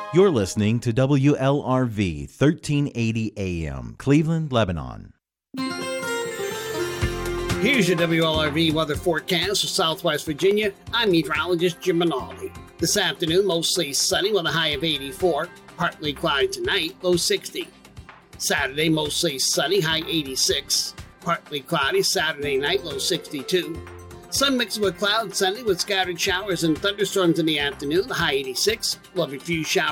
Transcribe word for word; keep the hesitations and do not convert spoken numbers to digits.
You're listening to W L R V thirteen eighty A M, Cleveland, Lebanon. Here's your W L R V weather forecast for Southwest Virginia. I'm meteorologist Jim Minaldi. This afternoon, mostly sunny with a high of eighty-four. Partly cloudy tonight, low sixty. Saturday, mostly sunny, high eighty-six. Partly cloudy Saturday night, low sixty-two. Sun mixed with clouds Sunday with scattered showers and thunderstorms in the afternoon, high eighty-six. We'll have a few showers